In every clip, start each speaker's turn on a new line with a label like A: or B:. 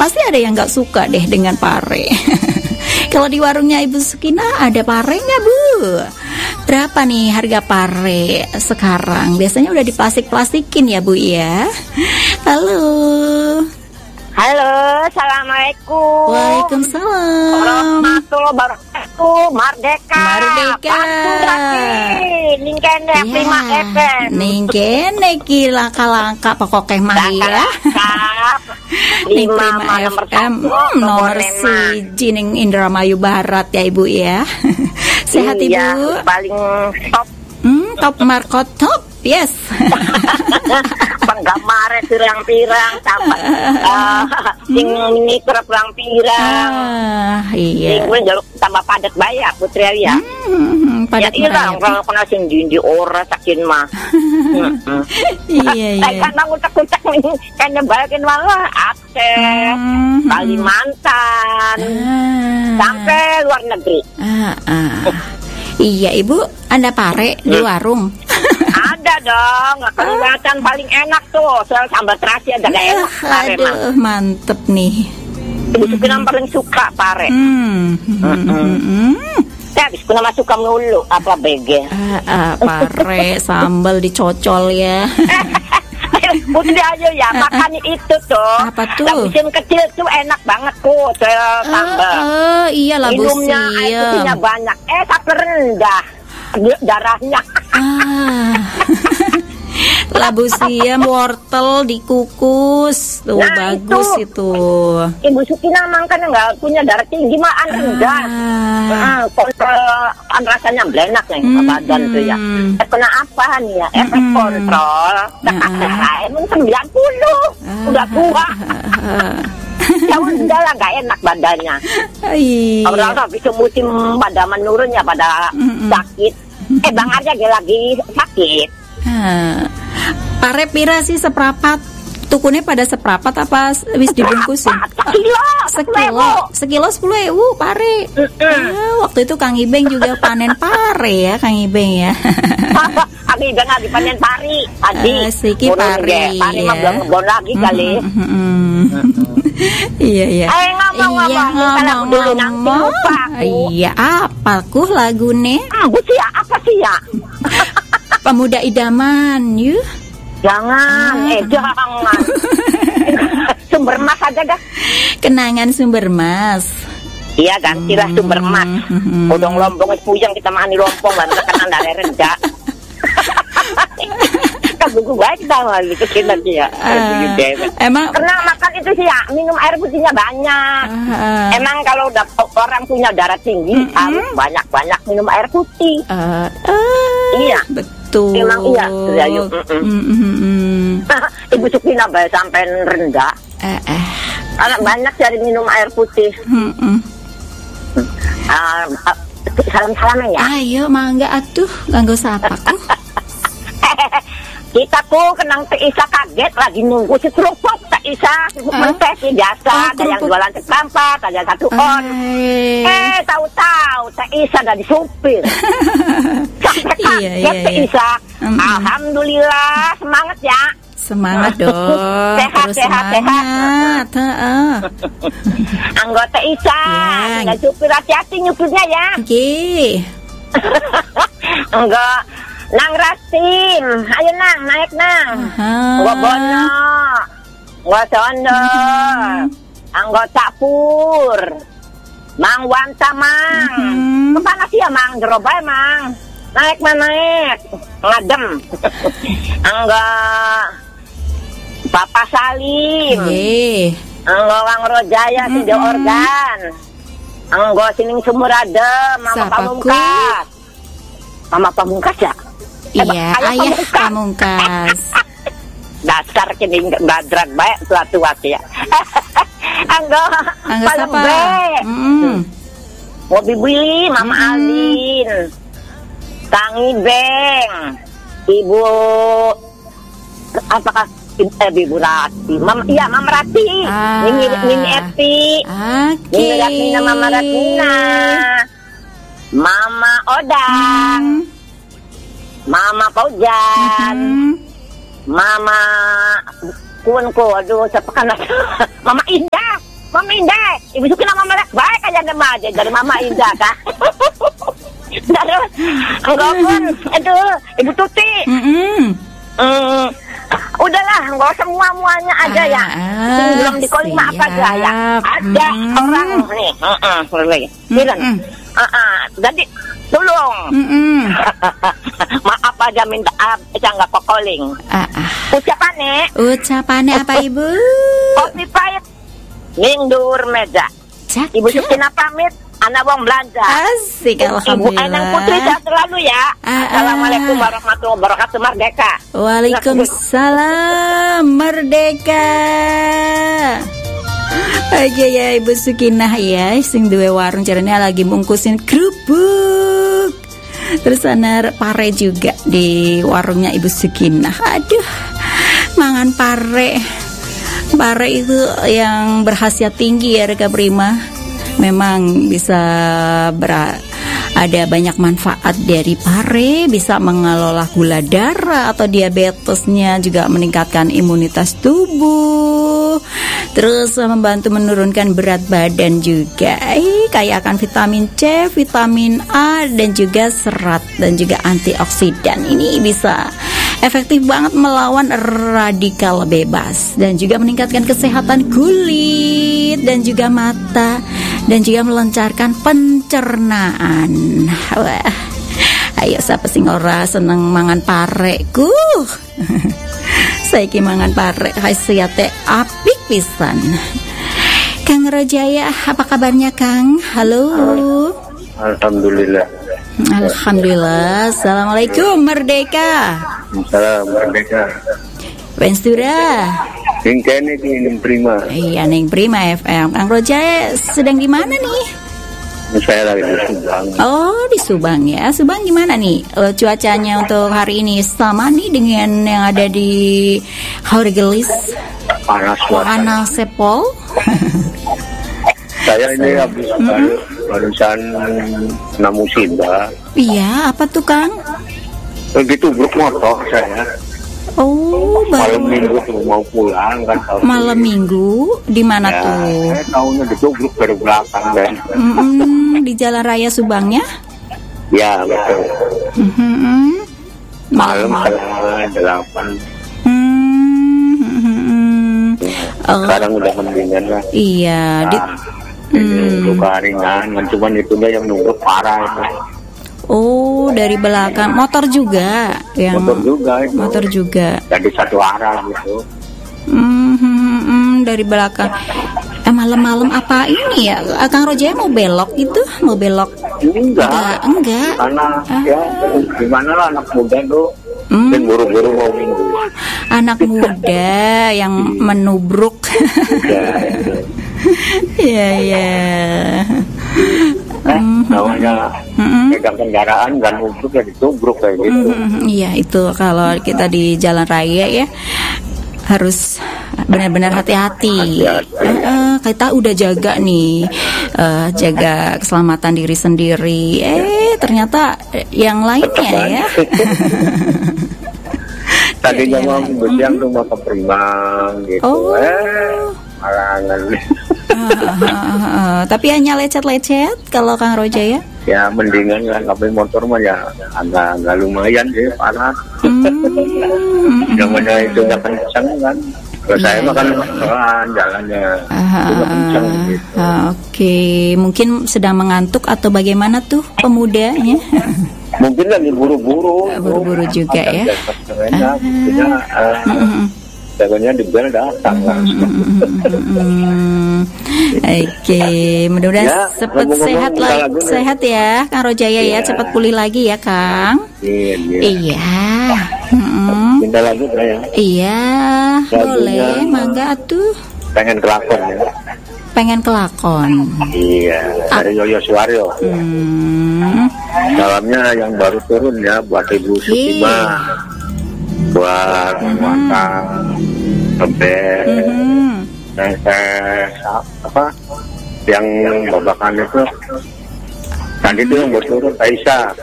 A: Pasti ada yang nggak suka deh dengan pare. Kalau di warungnya Ibu Sukina ada pare nggak, Bu? Berapa nih harga pare sekarang? Biasanya udah diplastik-plastikin ya, Bu ya. Halo.
B: Halo, assalamualaikum.
A: Waalaikumsalam.
B: Warahmatullahi wabarakatuh. Merdeka. Ningkene prima FM.
A: Ningkene ki langka-langka pokoknya mah ya.
B: Prima
A: FM nomor siji ning Indramayu Barat ya Ibu ya. Sehat
B: iya,
A: Ibu?
B: Paling top.
A: Top markot top. Yes.
B: Penggambar pirang-pirang tambah sing mikro pirang-pirang.
A: Iya.
B: Sing jaluk tambah padat bayar Putri ya.
A: Padat
B: ya iya kalau kena sing di ora sakin mah.
A: Iya.
B: Kan ngutak-ngutak kan balikin malah Aceh, Kalimantan, sampai luar negeri. Iya
A: Ibu, Anda pare di warung?
B: Ada dong, kelihatan paling enak tuh, soal sambal terasi ada gak enak.
A: Aduh, mantep nih.
B: Ibu Sukina paling suka pare. Habis kuna masuk ke melulu apa bege.
A: Pare sambal dicocol ya.
B: Putri aja ya, makan itu tuh.
A: Apa tuh?
B: Labusiam kecil tuh enak banget tuh, sambal.
A: Iya labusiam.
B: Minumnya air putihnya banyak. Tapi rendah darahnya.
A: Labusiam wortel dikukus tuh bagus itu.
B: Ibu Sukina memang kan nggak punya darah tinggi mah rendah. Kontrol rasanya blenak nih badan tuh ya. Kena apa nih ya? Efek kontrol. Emang 90 udah tua. Ya udah lah nggak enak badannya. Orang bisa musim pada menurun ya pada sakit. Bang Arja lagi sakit.
A: Pare pira sih seprapat? Tukunnya pada seprapat apa wis dibungkusin? Sekilo 10.000 pare. Waktu itu Kang Ibeng juga panen pare ya, Kang Ibeng ya.
B: Kang Ibeng lagi panen pari tadi.
A: Siki pare.
B: Pari mah belum ngebon lagi kali.
A: Iya.
B: Ngomong.
A: Iya, apa kuh lagune?
B: Apa sih ya?
A: Pemuda Idaman, yuk.
B: Jangan. Sumber Mas aja dah.
A: Kenangan Sumber Mas.
B: Iya, gantilah Sumber Mas. Udang lompong puyang kita mani lompong bantu kanan dari rendah. Gugu baik dah lagi kecil ya.
A: Emang
B: karena makan itu sih ya, minum air putihnya banyak. Emang kalau udah orang punya darah tinggi harus banyak-banyak minum air putih. Iya,
A: betul.
B: Emang iya, Yayu. Ibu Sukina sampai rendah. Karena banyak cari minum air putih. Salam-salam ya.
A: Ayo mangga atuh, ganggu sapa ku.
B: Kita tuh kenang Teh Isa kaget lagi nunggu si kerupuk Teh Isa menteh si biasa ada yang jualan sekampat ada satu on. Tahu-tahu Teh Isa dari supir. Sampai kaget Teh Isa. Alhamdulillah semangat ya.
A: Semangat dong.
B: Sehat. Anggota Isa, tinggal supir hati-hati nyupirnya ya.
A: Oke.
B: Enggak. Nang Rasim, ayo nang naik nang. Gua bono, gua sondo, anggota Pur, Mang Wanta Mang. Kemana sih ya Mang? Jerobay Mang. Naik mana naik? Ngadem. Enggak. Papa Salim. Enggak Wang Rojaya Tiga Organ. Enggak Sining Sumur Adem, Mama Pamungkas. Mama Pamungkas ya?
A: Iya, ayah Pamungkas.
B: Dasar kini badrak baik tua-tua ya. Anggo
A: siapa?
B: Mobi Billy, Mama Aldin, Kang Ibeng, Ibu apakah Ibu Rati, Mama Rati, Nini Epi, Nini Ratmina, Mama Ratmina, Mama Odang. Mama Paujan, Mama Kunku, aduh siapa kan Mama Ida, Mama Indah, Ibu Suki nama merek baik aja aja dari Mama Indah kah? Terus enggak pun itu Ibu Tuti. Udahlah, nggak usah muanya aja ya. Belum di calling mah apa aja ya. Ada orang nih, bilang, jadi tolong. Maaf aja minta aja nggak kok calling.
A: Ucapannya apa Ibu?
B: Kopi pahit, mingdur meja. Ibu Sukina pamit. Anak wong belanja.
A: Asik, alhamdulillah.
B: Ibu Enang Putri sehat selalu ya. Assalamualaikum warahmatullahi wabarakatuh. Merdeka.
A: Waalaikumsalam. Merdeka. Aja ya Ibu Sukinah ya, sing duwe warung caranya lagi mungkusin kerupuk. Terus ana pare juga di warungnya Ibu Sukinah. Aduh, mangan pare. Pare itu yang berkhasiat tinggi ya Reka Prima. Memang bisa ada banyak manfaat dari pare, bisa mengelola gula darah atau diabetesnya, juga meningkatkan imunitas tubuh, terus membantu menurunkan berat badan juga, kaya akan vitamin C, vitamin A, dan juga serat, dan juga antioksidan. Ini bisa efektif banget melawan radikal bebas, dan juga meningkatkan kesehatan kulit dan juga mata, dan juga melancarkan pencernaan. Wah, ayo siapa sing ora seneng mangan pare ku. Saiki mangan pare khasiate apik pisan. Kang Rojaya, apa kabarnya Kang? Halo.
C: Alhamdulillah.
A: Alhamdulillah. Assalamualaikum Merdeka.
C: Salam Merdeka.
A: Wenstura.
C: Kene di Neng Prima.
A: Iya, Neng Prima FM. Kang Rojaya sedang di mana nih?
C: Saya lagi di Subang.
A: Oh, di Subang ya. Subang gimana nih cuacanya untuk hari ini? Sama nih dengan yang ada di Haurgelis? Panas Sepol.
C: Saya ini habis barusan kena musibah.
A: Iya, apa tuh Kang?
C: Begitu bruk motor saya.
A: Oh,
C: malam minggu tuh mau pulang kan.
A: Malam minggu di mana
C: ya,
A: tuh?
C: Saya tahunya ditubruk dari belakang dan.
A: Di Jalan Raya Subangnya?
C: Ya betul. Malam setengah 8. Sekarang udah mendingan lah.
A: Iya.
C: Luka ringan, cuman itunya yang nubruk parah itu.
A: Oh, dari belakang motor juga, yang motor juga.
C: Jadi satu arah gitu.
A: Dari belakang. Malam-malam apa ini ya? Kang Rojaya mau belok gitu? Mau belok?
C: Enggak. Karena ya gimana lah anak muda tuh. Dan buru-buru mau minggu.
A: Anak muda yang menubruk. Iya.
C: Namanya pegang kendaraan dan nubruk ya ditubruk kayak gitu.
A: Iya, itu kalau kita di jalan raya ya harus benar-benar hati-hati. Kita udah jaga nih, jaga keselamatan diri sendiri. Ternyata yang lainnya ya.
C: Tadinya mau bersiang rumah keprimang gitu. Malangan.
A: Tapi hanya lecet-lecet kalau Kang Rojaya?
C: Ya mendingan kan, tapi motor mah ya agak lumayan sih, panas. Namanya itu nggak kencang kan. Kalau saya mah kan pelan jalannya, udah kencang gitu.
A: Oke, mungkin sedang mengantuk atau bagaimana tuh pemudanya?
C: Mungkin lagi buru-buru.
A: Buru-buru juga ya.
C: Jagonya di bel datang langsung.
A: Oke, mudah-mudahan cepat sehat ya Kang Rojaya ya, cepat pulih lagi ya Kang. Iya.
C: Minta lagi ya.
A: Iya, boleh, mangga atuh.
C: Pengen kelakon ya.
A: Pengen kelakon.
C: Iya, dari Yoyo Suwaryo. Salamnya yang baru turun ya buat Ibu Sutima. Buat Watang, Tebet, apa yang babakan itu tadi itu yang berturut Taisa,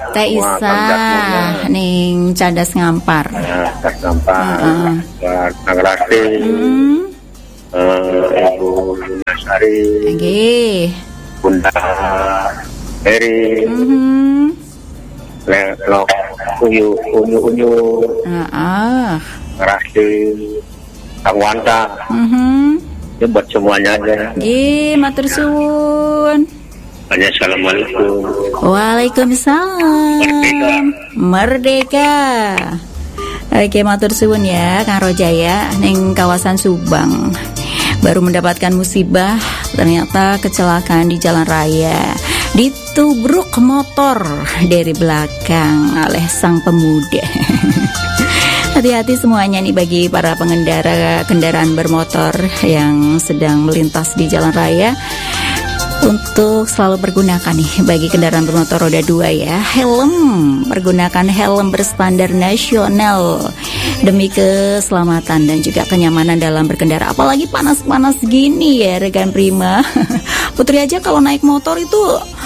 A: ning Cadas Ngampar,
C: Cadas Ngampar, buat Kang Rasti, Ibu Lestari, Bunda Eri, Lelok, Unyu, Rasti, Kang Wanta. Ya buat semuanya aja.
A: Matur suwun.
C: Assalamualaikum.
A: Waalaikumsalam. Merdeka. Oke, matur suwun ya Kang Rojaya neng kawasan Subang. Baru mendapatkan musibah, ternyata kecelakaan di jalan raya. Ditubruk motor dari belakang oleh sang pemuda. Hati-hati semuanya nih bagi para pengendara kendaraan bermotor yang sedang melintas di jalan raya, untuk selalu pergunakan nih bagi kendaraan bermotor roda 2 ya, helm, pergunakan helm berstandar nasional demi keselamatan dan juga kenyamanan dalam berkendara. Apalagi panas-panas gini ya rekan Prima. Putri aja kalau naik motor itu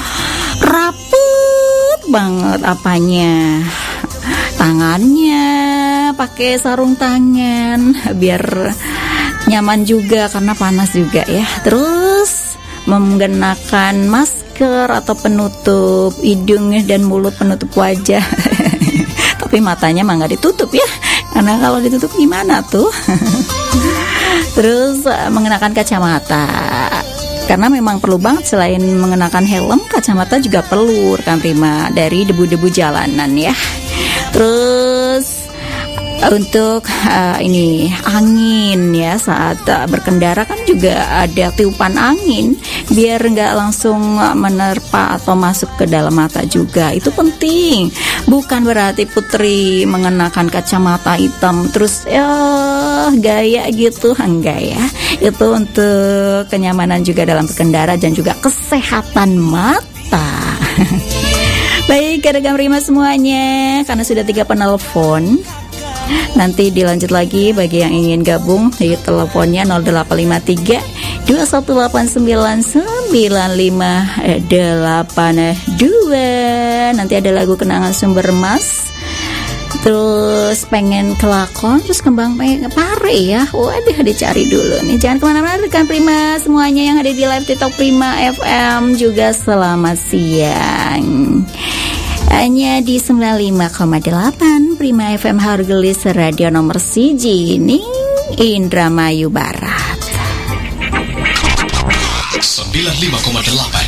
A: rapet banget apanya, tangannya pakai sarung tangan biar nyaman juga karena panas juga ya. Terus menggunakan masker atau penutup hidung dan mulut, penutup wajah. Tapi matanya mah nggak ditutup ya, karena kalau ditutup gimana tuh? Terus mengenakan kacamata, karena memang perlu banget selain mengenakan helm, kacamata juga perlu rekan Prima dari debu-debu jalanan ya. Terus untuk ini angin ya, saat berkendara kan juga ada tiupan angin biar nggak langsung menerpa atau masuk ke dalam mata juga. Itu penting. Bukan berarti Putri mengenakan kacamata hitam terus gaya gitu, enggak ya. Itu untuk kenyamanan juga dalam berkendara dan juga kesehatan mata. Baik, rekan Prima semuanya, karena sudah 3 penelpon, nanti dilanjut lagi bagi yang ingin gabung di teleponnya 0853 21899582. Nanti ada lagu Kenangan Sumber Mas. Terus pengen kelakon, terus kembang pare ya. Waduh, dicari dulu nih. Jangan kemana-mana rekan Prima semuanya yang ada di live TikTok Prima FM juga selamat siang. Hanya di 95,8 Prima FM Hargelis, radio nomor 1 ning Indramayu Barat.
D: 95,8